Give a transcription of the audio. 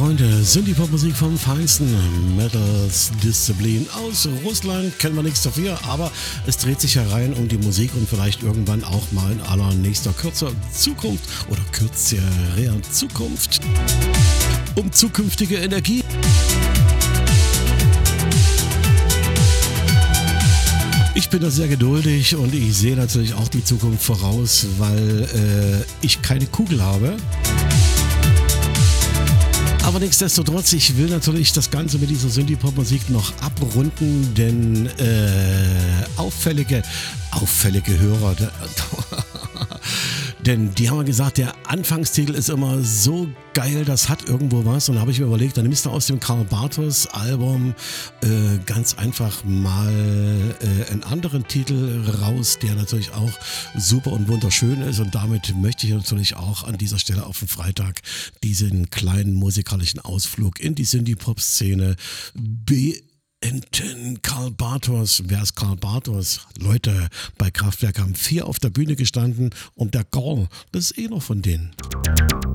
Freunde, Synthie-Pop-Musik vom Feinsten. Metals Disziplin aus Russland, kennen wir nichts dafür, aber es dreht sich herein um die Musik und vielleicht irgendwann auch mal in allernächster kürzer Zukunft oder kürzerer Zukunft um zukünftige Energie. Ich bin da sehr geduldig und ich sehe natürlich auch die Zukunft voraus, weil ich keine Kugel habe. Aber nichtsdestotrotz, ich will natürlich das Ganze mit dieser Synthie-Pop-Musik noch abrunden, denn auffällige Hörer, denn die haben ja gesagt, der Anfangstitel ist immer so geil, das hat irgendwo was. Und da habe ich mir überlegt, dann nimmst du aus dem Karl Bartos Album ganz einfach mal einen anderen Titel raus, der natürlich auch super und wunderschön ist. Und damit möchte ich natürlich auch an dieser Stelle auf den Freitag diesen kleinen musikalischen Ausflug in die Synthie-Pop-Szene beenden. Karl Bartos, wer ist Karl Bartos? Leute, bei Kraftwerk haben 4 auf der Bühne gestanden und der Karl, das ist einer von denen.